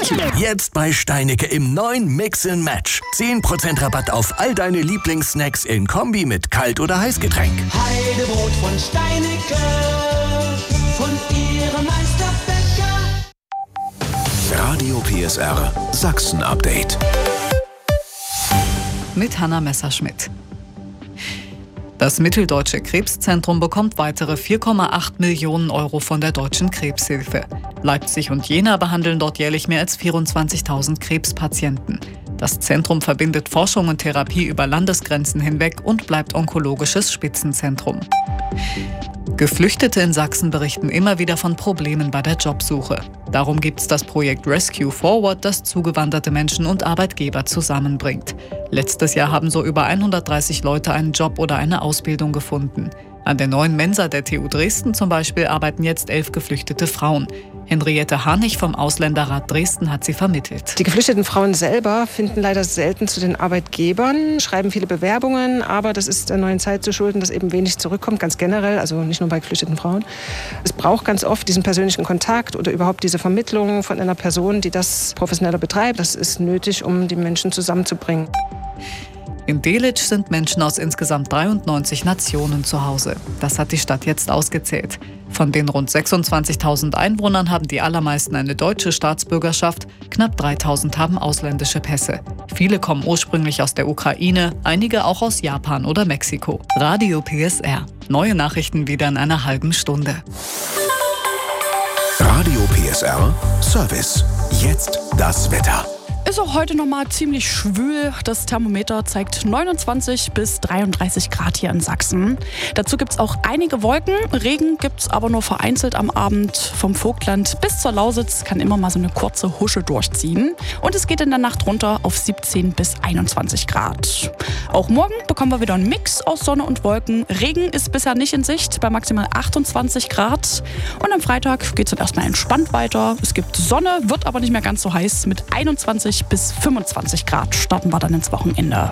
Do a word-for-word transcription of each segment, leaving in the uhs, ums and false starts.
Jetzt bei Steinecke im neuen Mix and Match. zehn Prozent Rabatt auf all deine Lieblingssnacks in Kombi mit Kalt- oder Heißgetränk. Heidebrot von Steinecke, von ihrem Meisterbäcker. Radio P S R Sachsen-Update. Mit Hanna Messerschmidt. Das Mitteldeutsche Krebszentrum bekommt weitere vier Komma acht Millionen Euro von der Deutschen Krebshilfe. Leipzig und Jena behandeln dort jährlich mehr als vierundzwanzigtausend Krebspatienten. Das Zentrum verbindet Forschung und Therapie über Landesgrenzen hinweg und bleibt onkologisches Spitzenzentrum. Geflüchtete in Sachsen berichten immer wieder von Problemen bei der Jobsuche. Darum gibt es das Projekt Rescue Forward, das zugewanderte Menschen und Arbeitgeber zusammenbringt. Letztes Jahr haben so über hundertdreißig Leute einen Job oder eine Ausbildung gefunden. An der neuen Mensa der T U Dresden zum Beispiel arbeiten jetzt elf geflüchtete Frauen. Henriette Harnig vom Ausländerrat Dresden hat sie vermittelt. Die geflüchteten Frauen selber finden leider selten zu den Arbeitgebern, schreiben viele Bewerbungen, aber das ist der neuen Zeit zu schulden, dass eben wenig zurückkommt, ganz generell, also nicht nur bei geflüchteten Frauen. Es braucht ganz oft diesen persönlichen Kontakt oder überhaupt diese Vermittlung von einer Person, die das professioneller betreibt. Das ist nötig, um die Menschen zusammenzubringen. In Delitzsch sind Menschen aus insgesamt dreiundneunzig Nationen zu Hause. Das hat die Stadt jetzt ausgezählt. Von den rund sechsundzwanzigtausend Einwohnern haben die allermeisten eine deutsche Staatsbürgerschaft, knapp dreitausend haben ausländische Pässe. Viele kommen ursprünglich aus der Ukraine, einige auch aus Japan oder Mexiko. Radio P S R. Neue Nachrichten wieder in einer halben Stunde. Radio P S R Service. Jetzt das Wetter. Ist auch heute noch mal ziemlich schwül. Das Thermometer zeigt neunundzwanzig bis dreiunddreißig Grad hier in Sachsen. Dazu gibt es auch einige Wolken. Regen gibt es aber nur vereinzelt am Abend. Vom Vogtland bis zur Lausitz kann immer mal so eine kurze Husche durchziehen. Und es geht in der Nacht runter auf siebzehn bis einundzwanzig Grad. Auch morgen bekommen wir wieder einen Mix aus Sonne und Wolken. Regen ist bisher nicht in Sicht bei maximal achtundzwanzig Grad. Und am Freitag geht es dann erstmal entspannt weiter. Es gibt Sonne, wird aber nicht mehr ganz so heiß. Mit einundzwanzig bis fünfundzwanzig Grad starten wir dann ins Wochenende.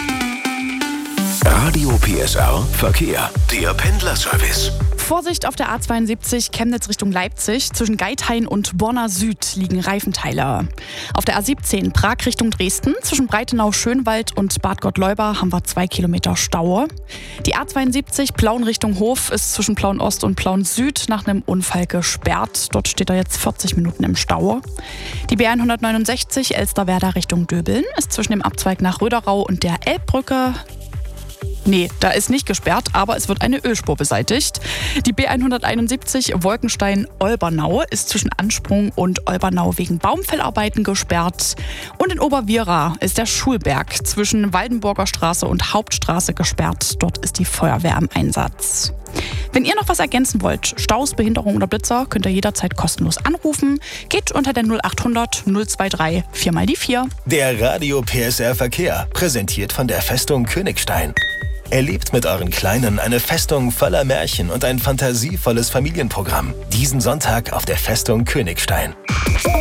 Radio P S R Verkehr. Der Pendlerservice. Vorsicht auf der A zweiundsiebzig Chemnitz Richtung Leipzig. Zwischen Geithain und Borna Süd liegen Reifenteile. Auf der A siebzehn Prag Richtung Dresden. Zwischen Breitenau-Schönwald und Bad Gottleuba haben wir zwei Kilometer Stau. Die A zweiundsiebzig Plauen Richtung Hof ist zwischen Plauen Ost und Plauen Süd nach einem Unfall gesperrt. Dort steht er jetzt vierzig Minuten im Stau. Die B hundertneunundsechzig Elsterwerda Richtung Döbeln ist zwischen dem Abzweig nach Röderau und der Elbbrücke. Nee, da ist nicht gesperrt, aber es wird eine Ölspur beseitigt. Die B hunderteinundsiebzig Wolkenstein-Olbernau ist zwischen Ansprung und Olbernau wegen Baumfellarbeiten gesperrt. Und in Oberwiera ist der Schulberg zwischen Waldenburger Straße und Hauptstraße gesperrt. Dort ist die Feuerwehr im Einsatz. Wenn ihr noch was ergänzen wollt, Staus, Behinderung oder Blitzer, könnt ihr jederzeit kostenlos anrufen. Geht unter der null achthundert null zweiundzwanzig vier mal die vier. Der Radio P S R Verkehr, präsentiert von der Festung Königstein. Erlebt mit euren Kleinen eine Festung voller Märchen und ein fantasievolles Familienprogramm. Diesen Sonntag auf der Festung Königstein.